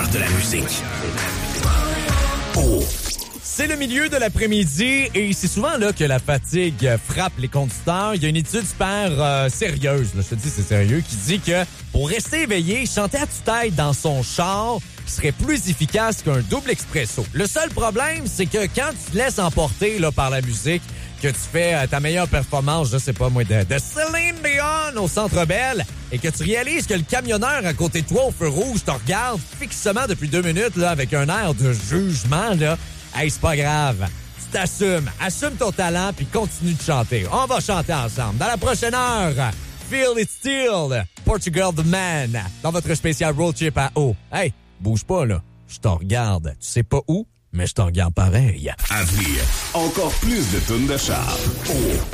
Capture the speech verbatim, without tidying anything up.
de la musique. Oh. C'est le milieu de l'après-midi et c'est souvent là que la fatigue frappe les conducteurs. Il y a une étude super euh, sérieuse, là, je te dis c'est sérieux, qui dit que pour rester éveillé, chanter à tue-tête dans son char serait plus efficace qu'un double expresso. Le seul problème, c'est que quand tu te laisses emporter là, par la musique, que tu fais euh, ta meilleure performance, je sais pas moi, de, de Céline Dion au Centre Bell, et que tu réalises que le camionneur à côté de toi au feu rouge te regarde fixement depuis deux minutes là, avec un air de jugement, là, hey, c'est pas grave. Tu t'assumes. Assume ton talent puis continue de chanter. On va chanter ensemble. Dans la prochaine heure, Feel It Still, Portugal The Man, dans votre spécial road trip à eau. Hey, bouge pas, là. Je t'en regarde. Tu sais pas où, mais je t'en regarde pareil. À venir, encore plus de tunes de char. Oh.